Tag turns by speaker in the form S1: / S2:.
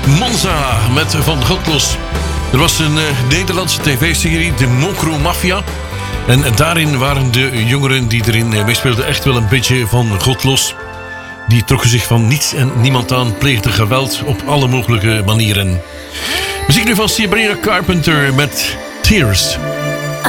S1: Monza met Van God Los. Er was een Nederlandse tv-serie, de Mokro Mafia. En daarin waren de jongeren die erin meespeelden echt wel een beetje van God los. Die trokken zich van niets en niemand aan, pleegden geweld op alle mogelijke manieren. Muziek nu van Sabrina Carpenter met Tears.